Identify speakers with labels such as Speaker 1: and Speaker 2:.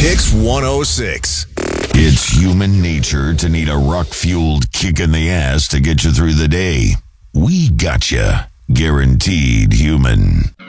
Speaker 1: Kicks 106.
Speaker 2: It's human nature to need a rock-fueled kick in the ass to get you through the day. We gotcha. Guaranteed human.